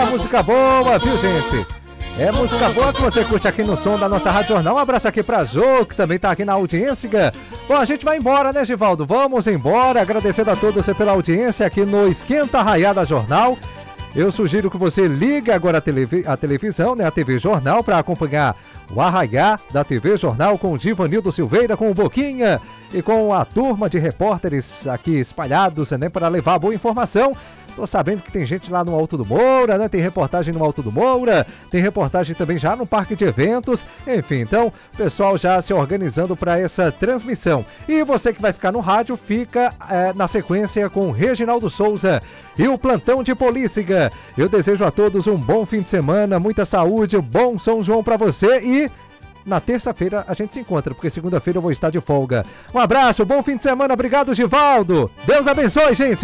música boa, viu, gente? É música boa que você curte aqui no som da nossa Rádio Jornal. Um abraço aqui pra Jô, que também tá aqui na audiência. Bom, a gente vai embora, né, Givaldo? Vamos embora, agradecendo a todos pela audiência aqui no Esquenta Raiada Jornal. Eu sugiro que você ligue agora a televisão, né, a TV Jornal, para acompanhar o Arraiá da TV Jornal com o Givanildo Silveira, com o Boquinha e com a turma de repórteres aqui espalhados, né, para levar boa informação. Tô sabendo que tem gente lá no Alto do Moura, né? Tem reportagem no Alto do Moura, tem reportagem também já no Parque de Eventos. Enfim, então, pessoal já se organizando para essa transmissão. E você que vai ficar no rádio, fica na sequência com o Reginaldo Souza e o Plantão de Polícia. Eu desejo a todos um bom fim de semana, muita saúde, bom São João para você e... na terça-feira a gente se encontra, porque segunda-feira eu vou estar de folga. Um abraço, bom fim de semana, obrigado, Givaldo. Deus abençoe, gente.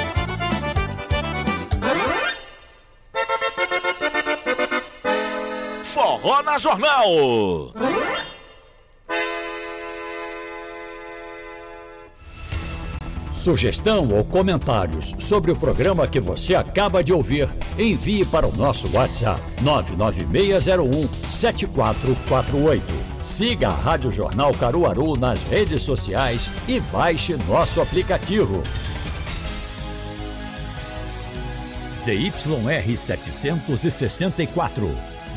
Forró na Jornal. Sugestão ou comentários sobre o programa que você acaba de ouvir, envie para o nosso WhatsApp 996017448. Siga a Rádio Jornal Caruaru nas redes sociais e baixe nosso aplicativo. ZYR 764,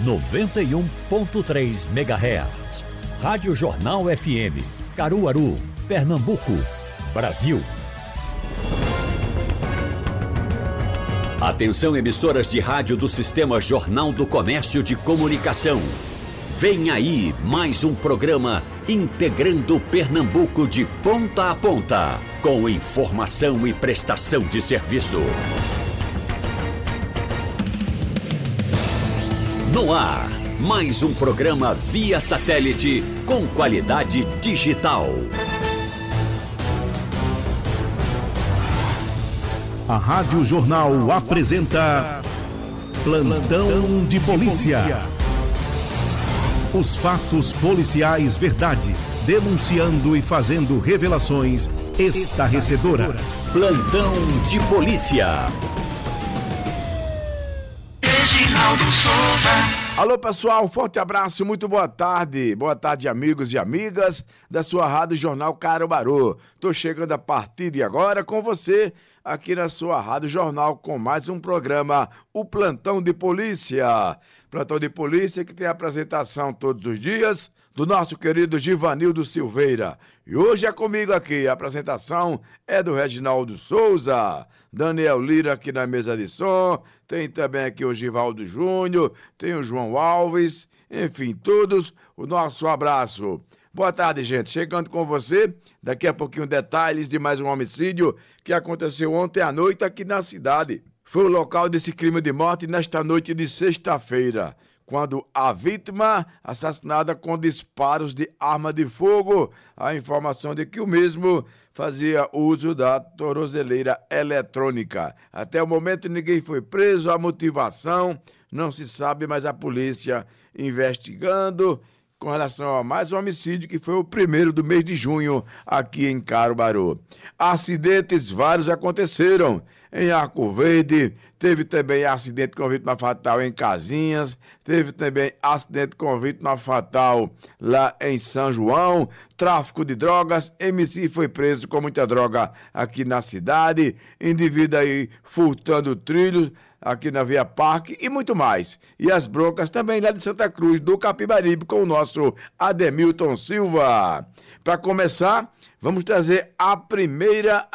91.3 MHz. Rádio Jornal FM, Caruaru, Pernambuco, Brasil. Atenção, emissoras de rádio do Sistema Jornal do Comércio de Comunicação. Vem aí mais um programa integrando Pernambuco de ponta a ponta, com informação e prestação de serviço. No ar, mais um programa via satélite com qualidade digital. A Rádio Jornal apresenta Plantão de Polícia. Os fatos policiais verdade, denunciando e fazendo revelações estarrecedoras. Plantão de Polícia. Reginaldo Souza. Alô, pessoal, forte abraço, muito boa tarde. Boa tarde, amigos e amigas da sua Rádio Jornal Caruaru. Tô chegando a partir de agora com você aqui na sua Rádio Jornal com mais um programa, o Plantão de Polícia. Plantão de Polícia que tem apresentação todos os dias do nosso querido Givanildo Silveira. E hoje é comigo aqui, a apresentação é do Reginaldo Souza, Daniel Lira aqui na mesa de som, tem também aqui o Givaldo Júnior, tem o João Alves, enfim, todos, o nosso abraço. Boa tarde, gente. Chegando com você, daqui a pouquinho detalhes de mais um homicídio que aconteceu ontem à noite aqui na cidade. Foi o local desse crime de morte nesta noite de sexta-feira, quando a vítima assassinada com disparos de arma de fogo, a informação de que o mesmo fazia uso da tornozeleira eletrônica. Até o momento ninguém foi preso, a motivação não se sabe, mas a polícia investigando com relação a mais um homicídio que foi o primeiro do mês de junho aqui em Caruaru. Acidentes vários aconteceram em Arco Verde, teve também acidente com vítima fatal em Casinhas, teve também acidente com vítima fatal lá em São João, tráfico de drogas, MC foi preso com muita droga aqui na cidade, indivíduo aí furtando trilhos aqui na Via Parque e muito mais. E as broncas também lá de Santa Cruz, do Capibaribe, com o nosso Ademilton Silva. Para começar, vamos trazer a primeira